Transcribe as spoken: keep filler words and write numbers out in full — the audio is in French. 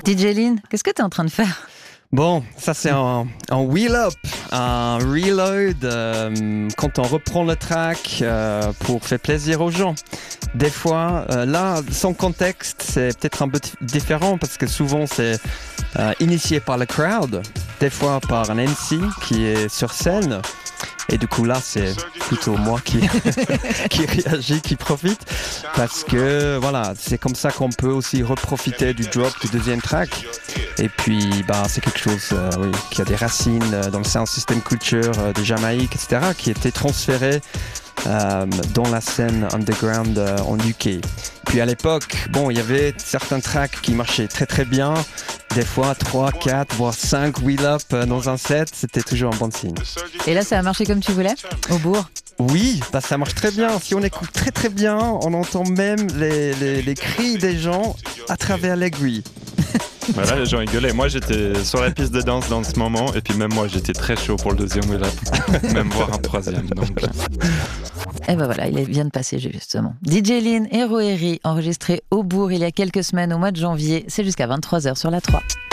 D J Lynn, qu'est-ce que tu es en train de faire? Bon, ça c'est un, un wheel up, un reload euh, quand on reprend le track euh, pour faire plaisir aux gens. Des fois, euh, là, son contexte, c'est peut-être un peu différent parce que souvent c'est euh, initié par le crowd, des fois par un M C qui est sur scène. Et du coup là c'est plutôt moi qui, qui réagit, qui profite parce que voilà, c'est comme ça qu'on peut aussi reprofiter du drop du deuxième track. Et puis bah, c'est quelque chose euh, oui, qui a des racines dans le sound system culture euh, de Jamaïque, et cetera, qui était transféré euh, dans la scène underground euh, en U K. Puis à l'époque, bon, il y avait certains tracks qui marchaient très très bien. Des fois, trois, quatre, voire cinq wheel-up dans un set, c'était toujours un bon signe. Et là, ça a marché comme tu voulais, au bourg? Oui, bah ça marche très bien. Si on écoute très très bien, on entend même les, les, les cris des gens à travers l'aiguille. Voilà, les gens rigolaient. Moi, j'étais sur la piste de danse dans ce moment, et puis même moi, j'étais très chaud pour le deuxième wheel-up, même voir un troisième. Donc... Et ben voilà, il vient de passer justement. D J Lynn et Roeri, enregistré au bourg il y a quelques semaines au mois de janvier. C'est jusqu'à vingt-trois heures sur la trois.